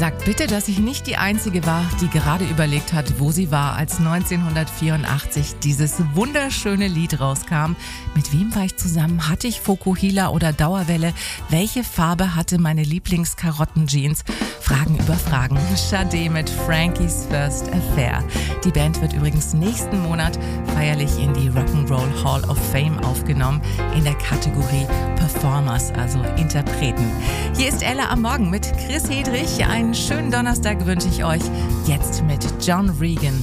Sagt bitte, dass ich nicht die Einzige war, die gerade überlegt hat, wo sie war, als 1984 dieses wunderschöne Lied rauskam. Mit wem war ich zusammen? Hatte ich Fokuhila oder Dauerwelle? Welche Farbe hatte meine Lieblingskarottenjeans? Fragen über Fragen. Sade mit Frankie's First Affair. Die Band wird übrigens nächsten Monat feierlich in die Rock'n'Roll Hall of Fame aufgenommen, in der Kategorie Performers, also Interpreten. Hier ist Ella am Morgen mit Chris Hedrich. Einen schönen Donnerstag wünsche ich euch. Jetzt mit John Regan,